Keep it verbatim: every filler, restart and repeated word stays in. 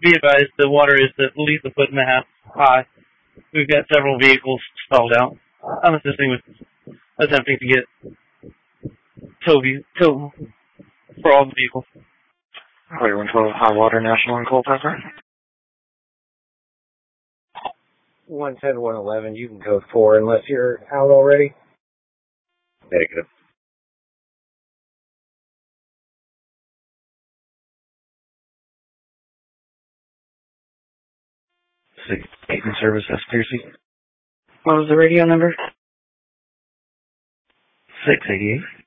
Be advised, the water is at least a foot and a half high. We've got several vehicles stalled out. I'm assisting with attempting to get tow, view, tow for all the vehicles. Highway one twelve, high water, national and cold pepper. one ten, one eleven, you can code four unless you're out already. Negative. six eight in service, that's Piercy. What was the radio number? six eighty-eight.